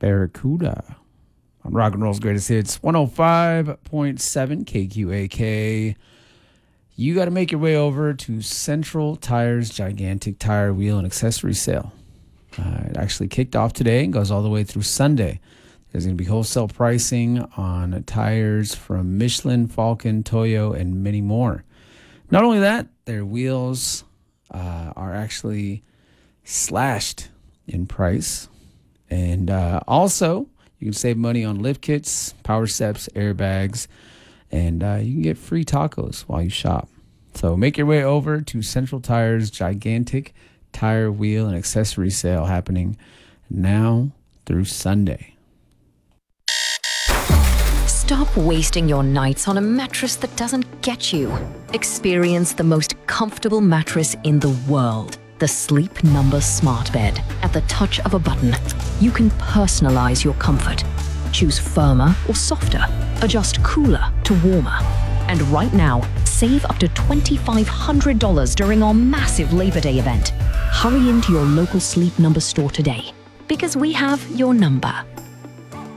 Barracuda on Rock and Roll's Greatest Hits, 105.7 KQAK. You got to make your way over to Central Tire's gigantic tire, wheel, and accessory sale. It actually kicked off today and goes all the way through Sunday. There's going to be wholesale pricing on tires from Michelin, Falcon, Toyo, and many more. Not only that, their wheels are actually slashed in price. And also, you can save money on lift kits, power steps, airbags, and you can get free tacos while you shop. So make your way over to Central Tire's gigantic tire, wheel, and accessory sale happening now through Sunday. Stop wasting your nights on a mattress that doesn't get you. Experience the most comfortable mattress in the world. The Sleep Number Smart Bed. At the touch of a button, you can personalize your comfort. Choose firmer or softer. Adjust cooler to warmer. And right now, save up to $2,500 during our massive Labor Day event. Hurry into your local Sleep Number store today, because we have your number.